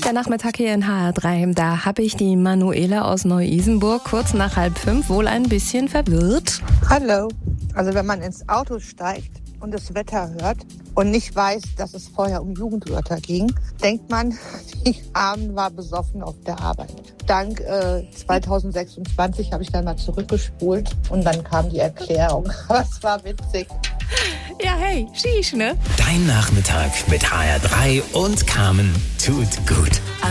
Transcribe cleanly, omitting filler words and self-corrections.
der Nachmittag hier in HR3. Da habe ich die Manuela aus Neu-Isenburg kurz nach 4:30 wohl ein bisschen verwirrt. Hallo. Also wenn man ins Auto steigt und das Wetter hört und nicht weiß, dass es vorher um Jugendwörter ging, denkt man, die Armen war besoffen auf der Arbeit. Dank 2026 habe ich dann mal zurückgespult und dann kam die Erklärung. Aber es war witzig. Ja, hey, Shish, ne? Dein Nachmittag mit HR3 und Carmen tut gut.